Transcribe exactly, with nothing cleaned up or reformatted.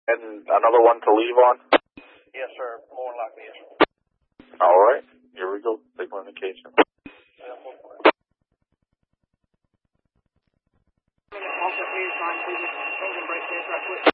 And another one to leave on? Yes, sir. More than likely, yes, sir. All right. Here we go. Signal indication. Also, please, time, please, hold and break, yes, right, quick.